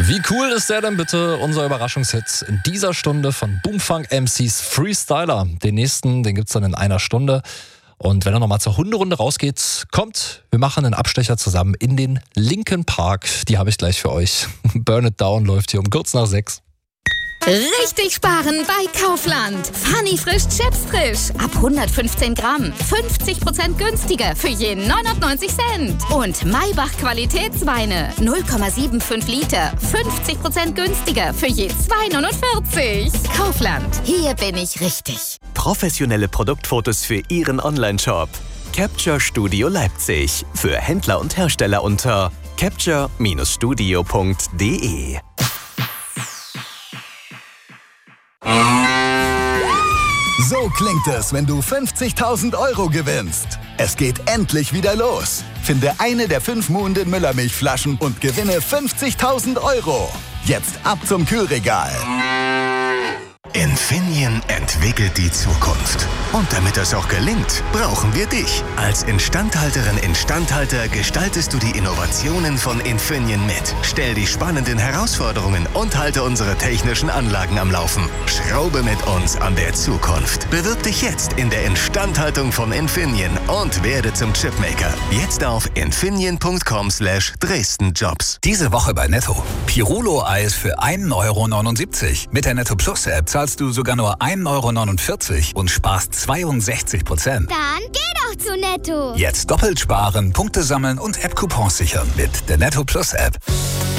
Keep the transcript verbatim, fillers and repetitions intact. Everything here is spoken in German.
Wie cool ist der denn bitte, unser Überraschungshit in dieser Stunde von Boomfunk M Cs Freestyler. Den nächsten, den gibt's dann in einer Stunde. Und wenn er nochmal zur Hunderunde rausgeht, kommt, wir machen einen Abstecher zusammen in den Linkin Park. Die habe ich gleich für euch. Burn It Down läuft hier um kurz nach sechs. Richtig sparen bei Kaufland. Funny frisch Chips frisch. Ab hundertfünfzehn Gramm. fünfzig Prozent günstiger für je neunundneunzig Cent. Und Maybach Qualitätsweine. null Komma fünfundsiebzig Liter. fünfzig Prozent günstiger für je zwei neunundvierzig. Kaufland. Hier bin ich richtig. Professionelle Produktfotos für Ihren Onlineshop. Capture Studio Leipzig. Für Händler und Hersteller unter capture Studio punkt de. So klingt es, wenn du fünfzigtausend Euro gewinnst. Es geht endlich wieder los. Finde eine der fünf Muhnden Müllermilchflaschen und gewinne fünfzigtausend Euro. Jetzt ab zum Kühlregal. Infineon entwickelt die Zukunft. Und damit das auch gelingt, brauchen wir dich. Als Instandhalterin, Instandhalter gestaltest du die Innovationen von Infineon mit. Stell die spannenden Herausforderungen und halte unsere technischen Anlagen am Laufen. Schraube mit uns an der Zukunft. Bewirb dich jetzt in der Instandhaltung von Infineon und werde zum Chipmaker. Jetzt auf infineon punkt com slash Dresden Jobs. Diese Woche bei Netto. Pirulo-Eis für ein Euro neunundsiebzig. Mit der Netto Plus App zahlst du sogar nur ein Euro neunundvierzig und sparst zweiundsechzig Prozent. Dann geh doch zu Netto. Jetzt doppelt sparen, Punkte sammeln und App-Coupons sichern mit der Netto Plus App.